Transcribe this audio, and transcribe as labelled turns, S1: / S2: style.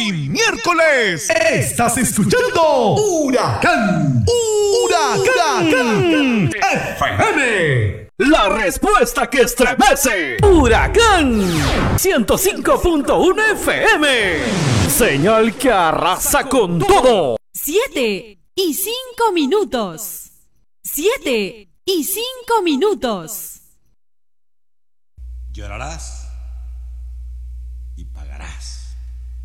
S1: hoy miércoles estás escuchando Huracán FM.
S2: La respuesta que estremece. Huracán 105.1 FM. Señal que arrasa con todo.
S3: 7:05. 7:05.
S4: Llorarás